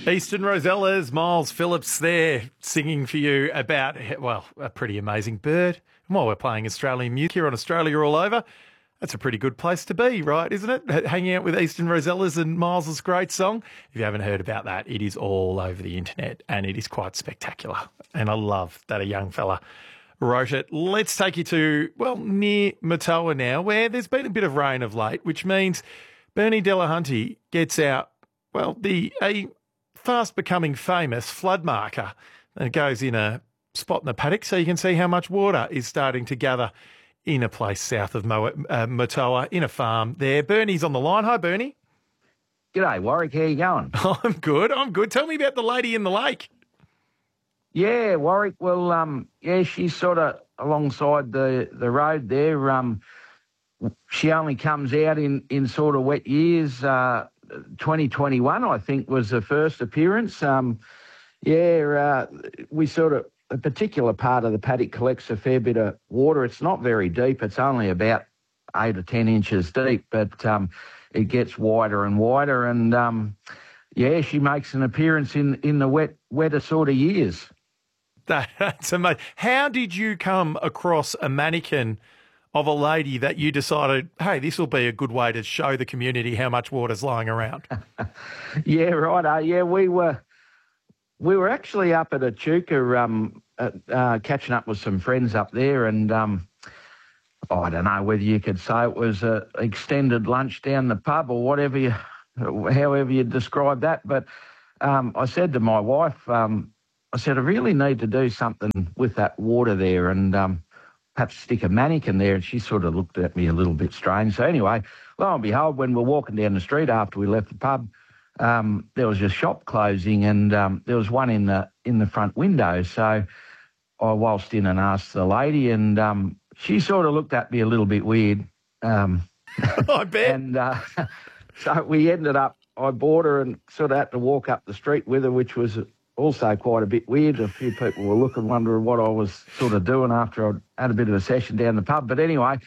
Eastern Rosellas, Miles Phillips there singing for you about, well, a pretty amazing bird. And while we're playing Australian music here on Australia All Over, that's a pretty good place to be, right, isn't it? Hanging out with Eastern Rosellas and Miles' great song. If you haven't heard about that, it is all over the internet and it is quite spectacular. And I love that a young fella wrote it. Let's take you to, well, near Matoa now, where there's been a bit of rain of late, which means Bernie Delahunty gets out, well, a fast becoming famous flood marker, and it goes in a spot in the paddock so you can see how much water is starting to gather in a place south of Matoa, in a farm there. Bernie's on the line. Hi, Bernie. G'day, Warwick. How you going? I'm good. Tell me about the lady in the lake. Yeah, Warwick. Well, she's sort of alongside the road there. She only comes out in sort of wet years. 2021, I think, was the first appearance. We sort of, a particular part of the paddock collects a fair bit of water. It's not very deep. It's only about 8 or 10 inches deep, but it gets wider and wider. And, she makes an appearance in the wetter sort of years. That's amazing. How did you come across a mannequin of a lady that you decided, hey, this will be a good way to show the community how much water's lying around? Yeah, right. We were actually up at Echuca, catching up with some friends up there, and I don't know whether you could say it was an extended lunch down the pub or whatever, however you describe that. But I said to my wife, I said, I really need to do something with that water there, and perhaps stick a mannequin there. And she sort of looked at me a little bit strange. So anyway, lo and behold, when we're walking down the street after we left the pub, there was a shop closing, and there was one in the front window. So I waltzed in and asked the lady, and she sort of looked at me a little bit weird. I bet. And so we ended up, I bought her and sort of had to walk up the street with her, which was also quite a bit weird. A few people were looking, wondering what I was sort of doing after I'd had a bit of a session down the pub. But anyway,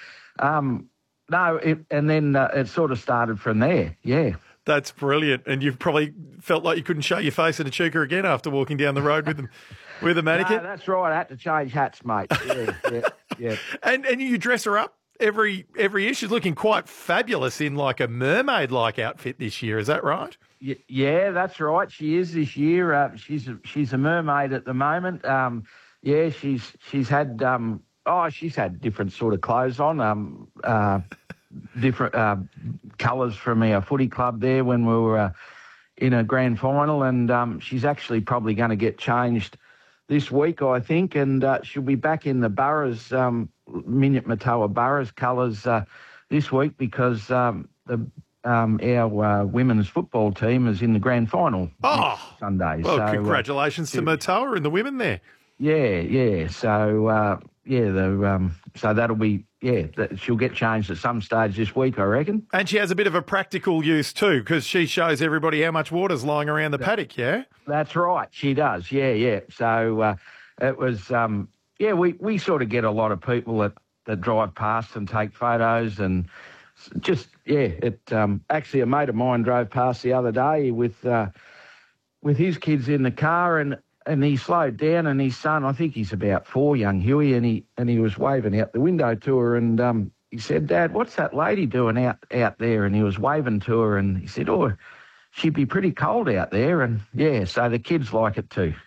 it sort of started from there, yeah. That's brilliant. And you've probably felt like you couldn't show your face in Echuca again after walking down the road with a mannequin? No, that's right. I had to change hats, mate. Yeah. And you dress her up every year. She's looking quite fabulous in like a mermaid-like outfit this year. Is that right? Yeah, that's right. She is this year. She's a mermaid at the moment. She's had different sort of clothes on. Different colours from our footy club there when we were in a grand final, and she's actually probably going to get changed this week, I think, and she'll be back in the Boroughs, Minyip Matoa Boroughs colours this week, because our women's football team is in the grand final next Sunday. Well, so, congratulations to Matoa and the women there. Yeah. So, so that'll be, she'll get changed at some stage this week, I reckon. And she has a bit of a practical use too, because she shows everybody how much water's lying around the paddock, yeah? That's right, she does, yeah. So it was, we sort of get a lot of people that drive past and take photos, and just, actually a mate of mine drove past the other day with his kids in the car, and he slowed down, and his son, I think he's about 4, young Huey, and he was waving out the window to her, and he said, Dad, what's that lady doing out there? And he was waving to her, and he said, oh, she'd be pretty cold out there. And, so the kids like it too.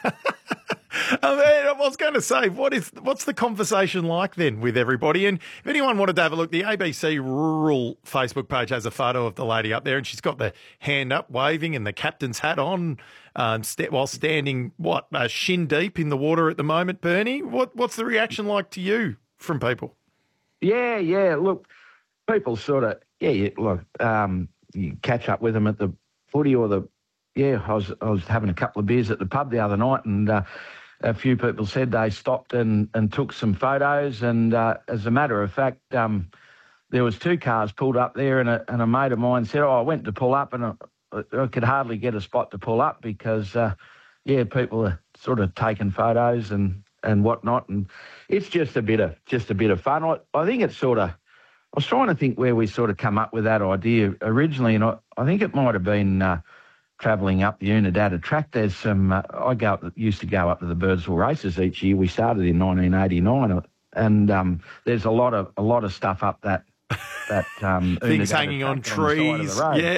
I was going to say, what's the conversation like then with everybody? And if anyone wanted to have a look, the ABC Rural Facebook page has a photo of the lady up there, and she's got the hand up waving and the captain's hat on while standing, shin deep in the water at the moment, Bernie. What's the reaction like to you from people? Yeah. Look, people sort of, you catch up with them at the footy or I was having a couple of beers at the pub the other night, and a few people said they stopped and took some photos. And as a matter of fact, there was 2 cars pulled up there, and a mate of mine said, I went to pull up, and I could hardly get a spot to pull up because, people are sort of taking photos and whatnot. And it's just a bit of fun. I think it's sort of, I was trying to think where we sort of come up with that idea originally, and I think it might have been travelling up the Unadada track, there's some. Used to go up to the Birdsville races each year. We started in 1989, and there's a lot of stuff up that things hanging on trees.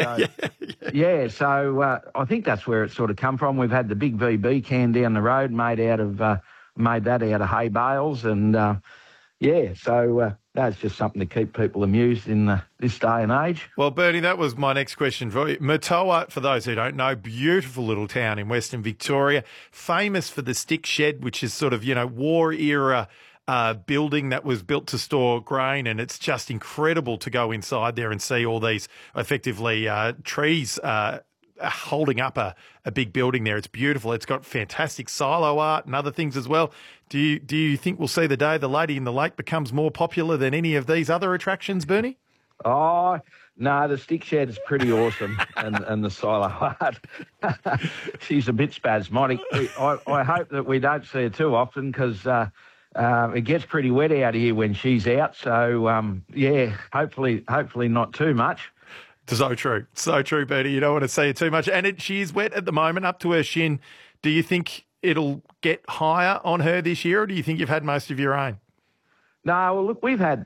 So I think that's where it sort of come from. We've had the big VB can down the road made that out of hay bales, and that's just something to keep people amused in this day and age. Well, Bernie, that was my next question for you. Matoa, for those who don't know, beautiful little town in Western Victoria, famous for the stick shed, which is sort of, war era building that was built to store grain, and it's just incredible to go inside there and see all these effectively trees holding up a big building there. It's beautiful. It's got fantastic silo art and other things as well. Do you think we'll see the day the Lady in the Lake becomes more popular than any of these other attractions, Bernie? Oh, no, the stick shed is pretty awesome, and the silo art. She's a bit spasmodic. I hope that we don't see her too often because it gets pretty wet out here when she's out. So, hopefully not too much. So true, Bertie. You don't want to see it too much. And she is wet at the moment, up to her shin. Do you think it'll get higher on her this year, or do you think you've had most of your rain? No, well, look, we've had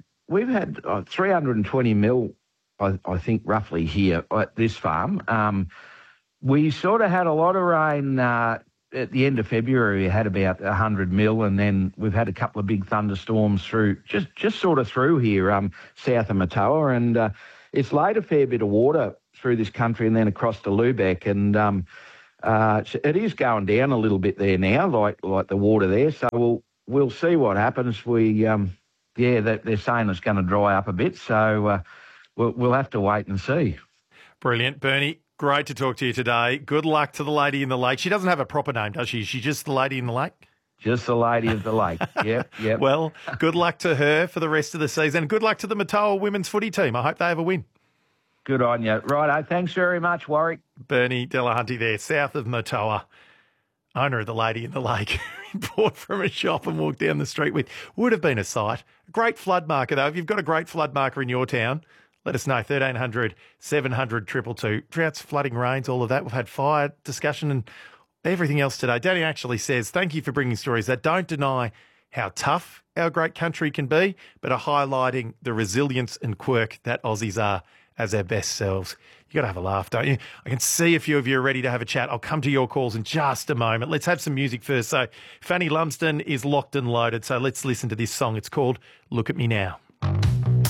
320 mil, I think, roughly here at this farm. We sort of had a lot of rain at the end of February. We had about 100 mil, and then we've had a couple of big thunderstorms through, just sort of through here, south of Matoa, and it's laid a fair bit of water through this country and then across to Lubeck, and it is going down a little bit there now, like the water there. So we'll see what happens. They're saying it's going to dry up a bit, so we'll have to wait and see. Brilliant, Bernie. Great to talk to you today. Good luck to the Lady in the Lake. She doesn't have a proper name, does she? Is she just the Lady in the Lake? Just the Lady of the Lake. Yep. Well, good luck to her for the rest of the season. Good luck to the Matoa women's footy team. I hope they have a win. Good on you. Righto. Thanks very much, Warwick. Bernie Delahunty there, south of Matoa, owner of the Lady in the Lake, bought from a shop and walked down the street with. Would have been a sight. Great flood marker, though. If you've got a great flood marker in your town, let us know, 1300 700 222. Droughts, flooding, rains, all of that. We've had fire discussion and everything else today. Danny actually says, thank you for bringing stories that don't deny how tough our great country can be, but are highlighting the resilience and quirk that Aussies are as our best selves. You got to have a laugh, don't you? I can see a few of you are ready to have a chat. I'll come to your calls in just a moment. Let's have some music first. So Fanny Lumsden is locked and loaded, so let's listen to this song. It's called Look at Me Now.